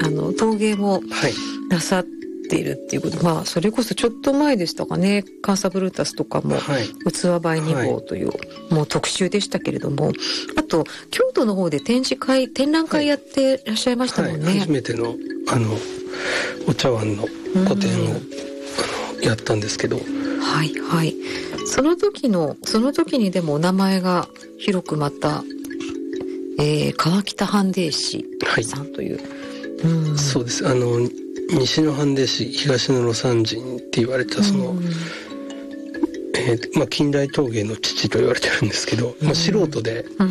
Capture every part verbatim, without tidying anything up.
あの陶芸もなさっているっていうこと、はい、まあそれこそちょっと前でしたかね、カンサブルータスとかも器版に号という、はい、もう特集でしたけれども、あと京都の方で展示会展覧会やってらっしゃいましたもんね、 はいはい、初めてのあのお茶碗の個展を、うん、あのやったんですけど、 はいはい、その時のその時にでもお名前が広くまた、えー、川北藩泥師さんという、はい、うん、 そうです、あの西の藩泥師東の魯山人って言われたその、うん、えーまあ、近代陶芸の父と言われてるんですけど、まあ、素人で、うん、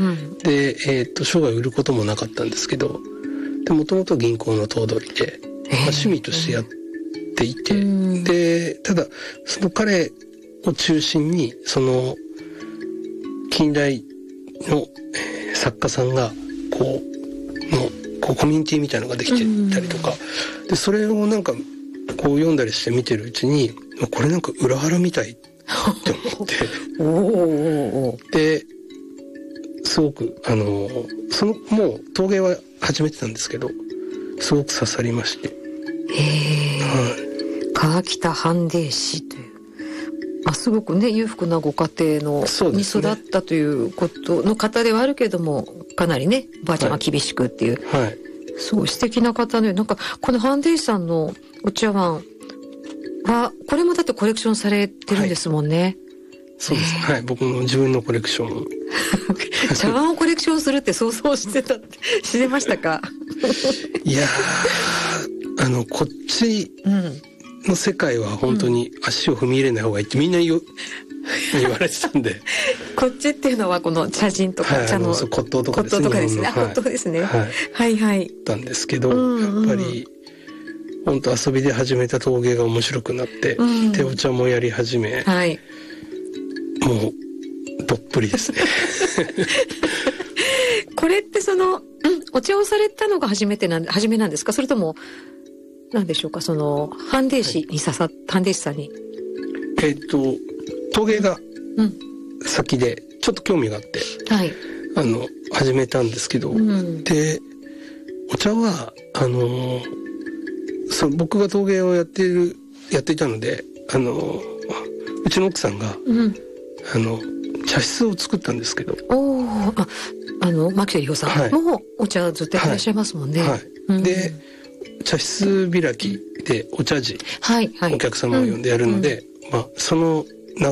で、えー、と生涯売ることもなかったんですけど、もともと銀行の頭取で、まあ、趣味としてやっていて、えー、でただその彼を中心にその近代の、えー、作家さんがこうのこうコミュニティみたいなのができてたりとか、でそれをなんかこう読んだりして見てるうちに、これなんか裏腹みたいって思っておーおーですごくあのそのもう陶芸は始めてたんですけど、すごく刺さりまして、 へー、はい、川北藩泥師という、まあ、すごくね裕福なご家庭のに育ったということの方ではあるけれども、かなりねおばあちゃんが厳しくっていう、はいはい、そう素敵な方ね。なんかこの藩泥師さんのお茶碗はこれもだってコレクションされてるんですもんね、はい、 そうです、えー、はい、僕も自分のコレクション茶碗をコレクションするって想像してた知れましたか？ いやー、あのこっちの世界は本当に足を踏み入れない方がいいってみんな言う言われてたんでこっちっていうのはこの茶人とか、はい、茶の骨董とかですね、 骨董とかですね、骨董ですね、はい、はいはいなんですけど、うんうん、やっぱり本当遊びで始めた陶芸が面白くなって、うん、でお茶もやり始め、はい、もうどっぷりですねこれってその、うん、お茶をされたのが初めてなん初めなんですか？それとも何でしょうか、その藩泥師に刺さっ、はい、藩泥師さんにえっと陶芸が先でちょっと興味があって、はい、あの始めたんですけど、うん、でお茶はあのそ僕が陶芸をやっているやっていたので、あのうちの奥さんが、うん、あの茶室を作ったんですけど、 おああの牧瀬里穂さんもお茶ずっとやってらっしゃいますもんね、はいはいうん、で茶室開きでお茶事、はいはい、お客様を呼んでやるので、うんうんまあ、その